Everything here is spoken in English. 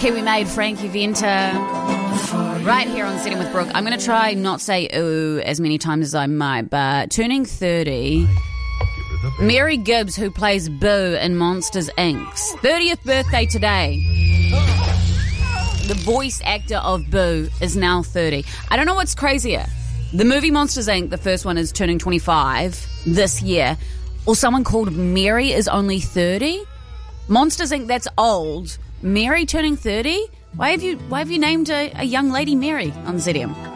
Kiwi made Frankie Venter right here on Setting with Brooke. I'm going to try not say ooh as many times as I might, but turning 30, Mary Gibbs, who plays Boo in Monsters, Inc.'s 30th birthday today. The voice actor of Boo is now 30. I don't know what's crazier. The movie Monsters, Inc., the first one, is turning 25 this year. Or someone called Mary is only 30? Monsters, Inc., that's old. Mary turning 30? Why have you named a young lady Mary on ZM?